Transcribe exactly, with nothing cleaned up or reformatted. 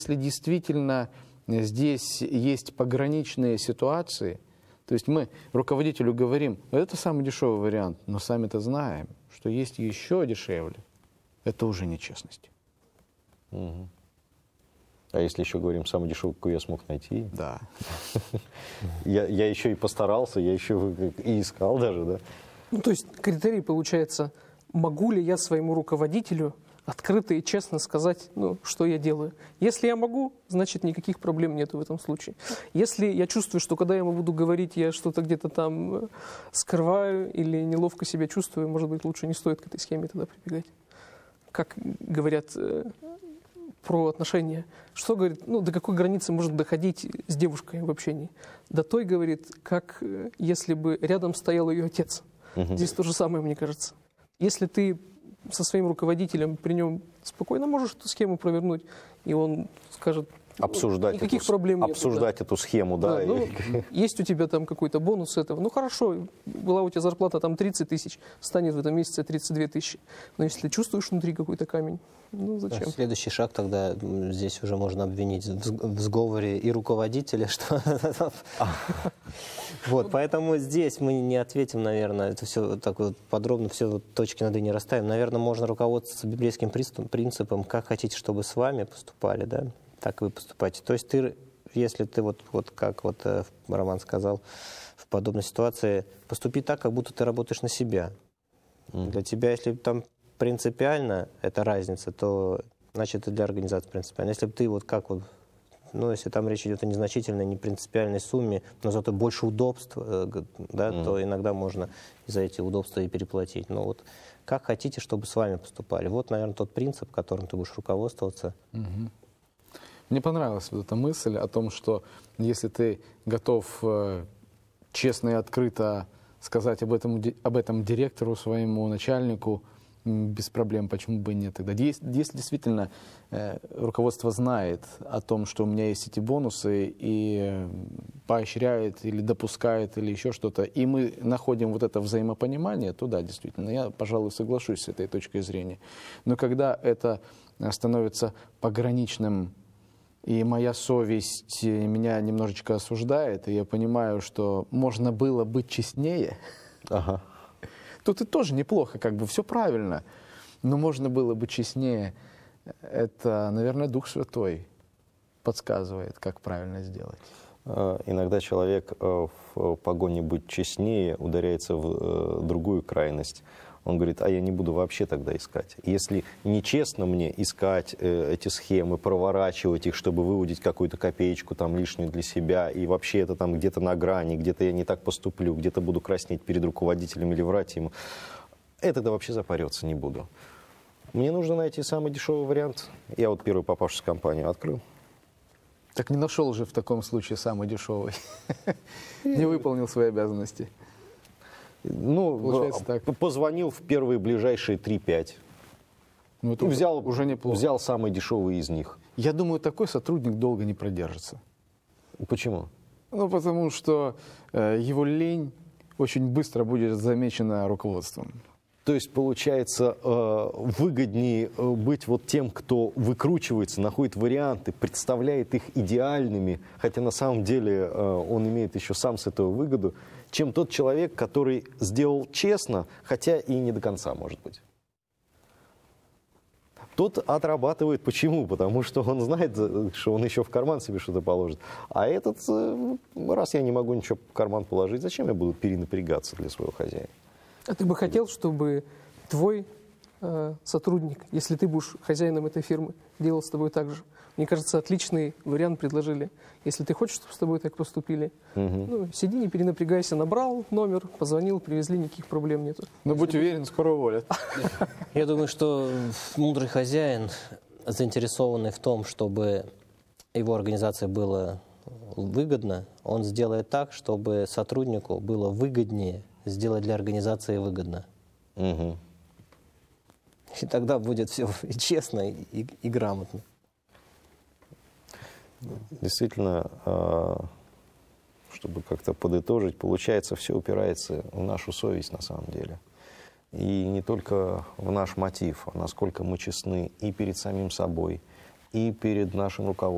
Если действительно здесь есть пограничные ситуации, то есть мы руководителю говорим, это самый дешевый вариант, но сами-то знаем, что есть еще дешевле, это уже нечестность. Угу. А если еще говорим, самый дешевый, какой я смог найти? Да. Я, я еще и постарался, я еще и искал даже, да? Ну, то есть критерий получается, могу ли я своему руководителю открыто и честно сказать, ну, что я делаю. Если я могу, значит, никаких проблем нет в этом случае. Если я чувствую, что когда я ему буду говорить, я что-то где-то там скрываю или неловко себя чувствую, может быть, лучше не стоит к этой схеме тогда прибегать. Как говорят э, про отношения. Что, говорит, ну, до какой границы может доходить с девушкой в общении? До той, говорит, как э, если бы рядом стоял ее отец. Угу. Здесь то же самое, мне кажется. Если ты со своим руководителем при нем спокойно можешь эту схему провернуть, и он скажет, обсуждать никаких эту, проблем нет. Обсуждать да. эту схему, да. да и... ну, есть у тебя там какой-то бонус с этого. Ну хорошо, была у тебя зарплата там тридцать тысяч, станет в этом месяце тридцать две тысячи. Но если чувствуешь внутри какой-то камень, ну зачем? А следующий шаг тогда здесь уже можно обвинить в сговоре и руководителя, что... Вот, поэтому здесь мы не ответим, наверное, это все так вот подробно, все точки над «и» не расставим. Наверное, можно руководствоваться библейским принципом, как хотите, чтобы с вами поступали, да, так и вы поступаете. То есть ты, если ты вот, вот как вот Роман сказал, в подобной ситуации, поступи так, как будто ты работаешь на себя. Mm. Для тебя, если там принципиально эта разница, то значит это для организации принципиально. Если бы ты вот как вот, ну, если там речь идет о незначительной, не принципиальной сумме, но зато больше удобств, да, mm. то иногда можно за эти удобства и переплатить. Но вот как хотите, чтобы с вами поступали. Вот, наверное, тот принцип, которым ты будешь руководствоваться. Mm-hmm. Мне понравилась вот эта мысль о том, что если ты готов э, честно и открыто сказать об этом, об этом директору, своему начальнику, без проблем, почему бы и нет тогда. Если, если действительно э, руководство знает о том, что у меня есть эти бонусы и э, поощряет или допускает или еще что-то, и мы находим вот это взаимопонимание, то да, действительно, я, пожалуй, соглашусь с этой точкой зрения. Но когда это становится пограничным, и моя совесть меня немножечко осуждает, и я понимаю, что можно было быть честнее, ага. тут и тоже неплохо, как бы все правильно, но можно было бы честнее. Это, наверное, Дух Святой подсказывает, как правильно сделать. Иногда человек в погоне быть честнее ударяется в другую крайность. Он говорит, а я не буду вообще тогда искать. Если нечестно мне искать э, эти схемы, проворачивать их, чтобы выудить какую-то копеечку там лишнюю для себя, и вообще это там где-то на грани, где-то я не так поступлю, где-то буду краснеть перед руководителем или врать ему, я тогда вообще запариться не буду. Мне нужно найти самый дешевый вариант. Я вот первую попавшуюся компанию открыл. Так не нашел же в таком случае самый дешевый. Не выполнил свои обязанности. Ну, так. Позвонил в первые ближайшие три-пять. Ну, это взял, уже неплохо. Взял самый дешевый из них. Я думаю, такой сотрудник долго не продержится. Почему? Ну, потому что э, его лень очень быстро будет замечена руководством. То есть, получается, э, выгоднее быть вот тем, кто выкручивается, находит варианты, представляет их идеальными, хотя на самом деле э, он имеет еще сам с этого выгоду, чем тот человек, который сделал честно, хотя и не до конца, может быть. Тот отрабатывает. Почему? Потому что он знает, что он еще в карман себе что-то положит. А этот, раз я не могу ничего в карман положить, зачем я буду перенапрягаться для своего хозяина? А ты бы хотел, чтобы твой э, сотрудник, если ты будешь хозяином этой фирмы, делал с тобой так же? Мне кажется, отличный вариант предложили. Если ты хочешь, чтобы с тобой так поступили, угу. ну, сиди, не перенапрягайся, набрал номер, позвонил, привезли, никаких проблем нету. Но будь уверен, скоро уволят. Я думаю, что мудрый хозяин, заинтересованный в том, чтобы его организации было выгодно, он сделает так, чтобы сотруднику было выгоднее сделать для организации выгодно. Угу. И тогда будет все и честно, и, и грамотно. Действительно, чтобы как-то подытожить, получается, все упирается в нашу совесть на самом деле. И не только в наш мотив, а насколько мы честны и перед самим собой, и перед нашим руководством.